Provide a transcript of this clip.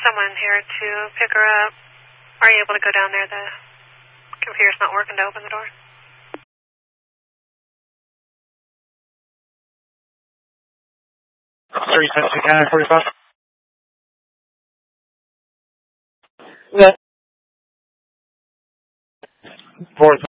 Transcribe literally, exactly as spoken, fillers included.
someone here to pick her up. Are you able to go down there? The computer's not working to open the door. three seven two Canada forty-five. Yeah. Fourth.